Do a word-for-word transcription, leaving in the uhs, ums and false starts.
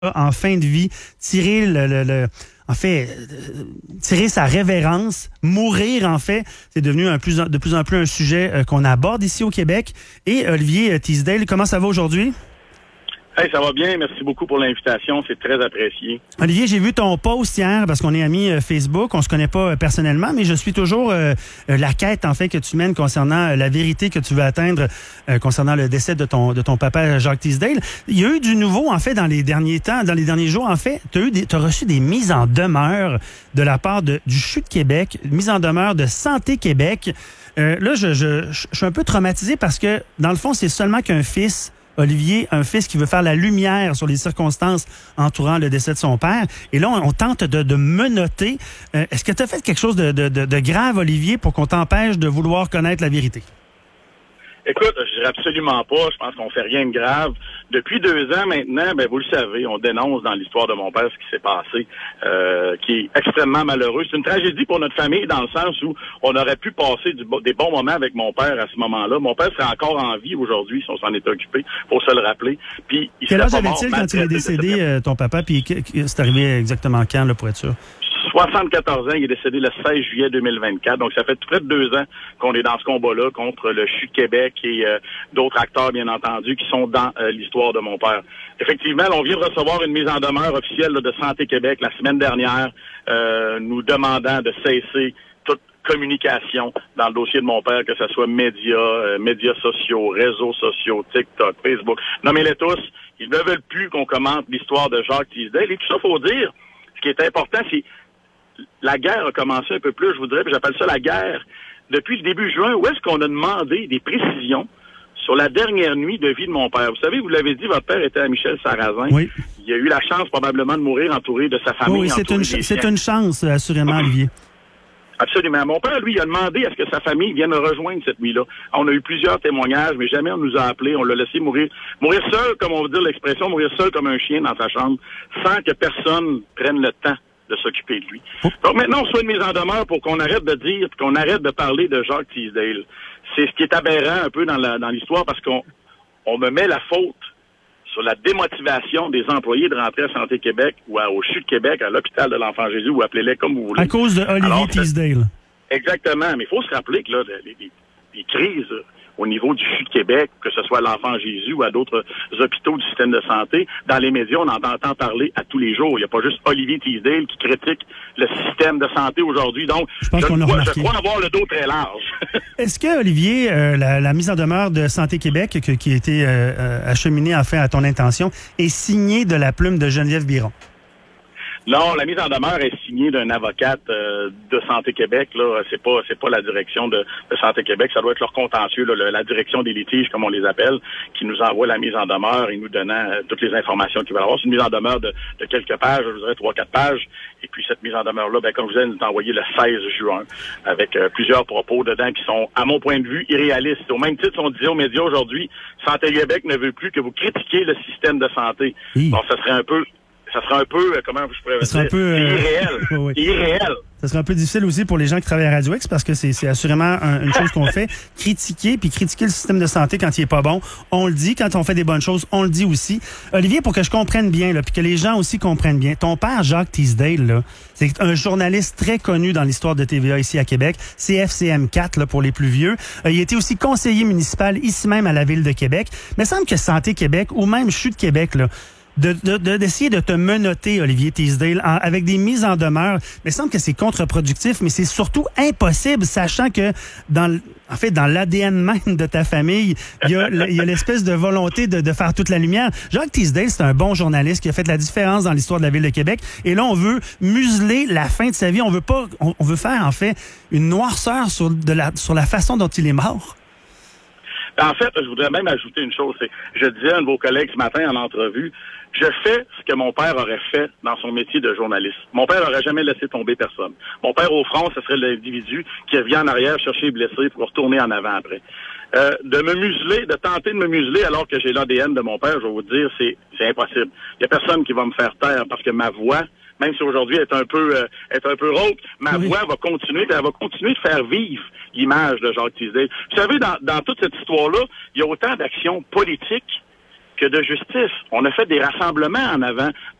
en fin de vie, tirer le, le, le en fait, euh, tirer sa révérence, mourir en fait, c'est devenu un plus en, de plus en plus un sujet euh, qu'on aborde ici au Québec. Et Olivier Teasdale, comment ça va aujourd'hui? Hey, ça va bien, merci beaucoup pour l'invitation, c'est très apprécié. Olivier, j'ai vu ton post hier, parce qu'on est amis euh, Facebook, on se connaît pas euh, personnellement, mais je suis toujours euh, euh, la quête en fait que tu mènes concernant euh, la vérité que tu veux atteindre euh, concernant le décès de ton de ton papa Jacques Teasdale. Il y a eu du nouveau en fait dans les derniers temps, dans les derniers jours en fait, tu as eu des, t'as reçu des mises en demeure de la part de du C H U de Québec, mise en demeure de Santé Québec. Euh, là, je, je, je, je suis un peu traumatisé parce que dans le fond, c'est seulement qu'un fils Olivier, un fils qui veut faire la lumière sur les circonstances entourant le décès de son père. Et là, on, on tente de, de menotter. Euh, est-ce que tu as fait quelque chose de, de, de, de grave, Olivier, pour qu'on t'empêche de vouloir connaître la vérité? Écoute, je dirais absolument pas. Je pense qu'on fait rien de grave. Depuis deux ans maintenant, ben vous le savez, on dénonce dans l'histoire de mon père ce qui s'est passé, euh, qui est extrêmement malheureux. C'est une tragédie pour notre famille dans le sens où on aurait pu passer du, des bons moments avec mon père à ce moment-là. Mon père serait encore en vie aujourd'hui si on s'en est occupé, pour se le rappeler. Puis il Quel âge avait-il quand il est décédé, euh, ton papa? Puis c'est arrivé exactement quand, là, pour être sûr? soixante-quatorze ans, il est décédé le seize juillet deux mille vingt-quatre. Donc, ça fait tout près de deux ans qu'on est dans ce combat-là contre le C H U de Québec et euh, d'autres acteurs, bien entendu, qui sont dans euh, l'histoire de mon père. Effectivement, on vient de recevoir une mise en demeure officielle là, de Santé Québec la semaine dernière, euh, nous demandant de cesser toute communication dans le dossier de mon père, que ce soit médias, euh, médias sociaux, réseaux sociaux, TikTok, Facebook. Nommez-les tous. Ils ne veulent plus qu'on commente l'histoire de Jacques Teasdale. Et tout ça, faut dire, ce qui est important, c'est la guerre a commencé un peu plus, je voudrais, puis j'appelle ça la guerre. Depuis le début juin, où est-ce qu'on a demandé des précisions sur la dernière nuit de vie de mon père? Vous savez, vous l'avez dit, votre père était à Michel Sarrazin. Oui. Il a eu la chance probablement de mourir entouré de sa famille. Oui, c'est une, c'est une chance, assurément, Olivier. Absolument. Mon père, lui, a demandé à ce que sa famille vienne le rejoindre cette nuit-là. On a eu plusieurs témoignages, mais jamais on nous a appelés. On l'a laissé mourir. Mourir seul, comme on veut dire l'expression, mourir seul comme un chien dans sa chambre, sans que personne prenne le temps de s'occuper de lui. Donc maintenant, on soit une mise en demeure pour qu'on arrête de dire, qu'on arrête de parler de Jacques Teasdale. C'est ce qui est aberrant un peu dans la, dans l'histoire, parce qu'on on me met la faute sur la démotivation des employés de rentrer à Santé Québec ou à, au C H U de Québec, à l'hôpital de l'Enfant Jésus, ou appelez-les comme vous voulez. À cause de Olivier Alors, Teasdale. Exactement, mais il faut se rappeler que là, les, les, les crises au niveau du C H U de Québec, que ce soit à l'Enfant Jésus ou à d'autres hôpitaux du système de santé, dans les médias, on en entend parler à tous les jours. Il n'y a pas juste Olivier Teasdale qui critique le système de santé aujourd'hui. Donc, je, pense je, qu'on a crois, je crois avoir le dos très large. Est-ce que, Olivier, euh, la, la mise en demeure de Santé Québec, que, qui a été euh, acheminée en fait à ton intention, est signée de la plume de Geneviève Biron? Non, la mise en demeure est signée d'un avocate euh, de Santé Québec. Là, c'est pas, c'est pas la direction de, de Santé Québec. Ça doit être leur contentieux, là, le, la direction des litiges, comme on les appelle, qui nous envoie la mise en demeure et nous donnant euh, toutes les informations qu'ils veulent avoir. C'est une mise en demeure de, de quelques pages, je dirais trois, quatre pages. Et puis cette mise en demeure-là, ben comme je vous ai dit, nous est envoyée le seize juin, avec euh, plusieurs propos dedans qui sont, à mon point de vue, irréalistes. Au même titre, on disait aux médias aujourd'hui, Santé Québec ne veut plus que vous critiquiez le système de santé. Oui. Bon, ça serait un peu ça sera un peu, euh, comment je pourrais dire, un peu, euh... irréel. oui, oui. irréel. Ça serait un peu difficile aussi pour les gens qui travaillent à Radio X parce que c'est, c'est assurément un, une chose qu'on fait. Critiquer, puis critiquer le système de santé quand il est pas bon, on le dit. Quand on fait des bonnes choses, on le dit aussi. Olivier, pour que je comprenne bien, là, puis que les gens aussi comprennent bien, ton père, Jacques Teasdale, là, c'est un journaliste très connu dans l'histoire de T V A ici à Québec, C F C M quatre là, pour les plus vieux. Euh, il était aussi conseiller municipal ici même à la Ville de Québec. Mais il semble que Santé Québec, ou même C H U de Québec, là, De, de, de, d'essayer de te menotter, Olivier Teasdale, en, avec des mises en demeure. Mais il semble que c'est contre-productif, mais c'est surtout impossible, sachant que dans, en fait, dans l'A D N même de ta famille, il y a, il y a l'espèce de volonté de, de faire toute la lumière. Jacques Teasdale, c'est un bon journaliste qui a fait la différence dans l'histoire de la Ville de Québec. Et là, on veut museler la fin de sa vie. On veut pas, on, on veut faire, en fait, une noirceur sur, de la, sur la façon dont il est mort. En fait, je voudrais même ajouter une chose. C'est, je disais à un de vos collègues ce matin en entrevue, je fais ce que mon père aurait fait dans son métier de journaliste. Mon père n'aurait jamais laissé tomber personne. Mon père, au front, ce serait l'individu qui revient en arrière chercher les blessés pour retourner en avant après. Euh, de me museler, de tenter de me museler alors que j'ai l'A D N de mon père, je vais vous dire, c'est, c'est impossible. Il n'y a personne qui va me faire taire parce que ma voix, même si aujourd'hui elle est un peu euh, est un peu rauque, ma oui. voix va continuer, elle va continuer de faire vivre l'image de Jacques Teasdale. Vous savez, dans, dans toute cette histoire-là, il y a autant d'actions politiques que de justice. On a fait des rassemblements en avant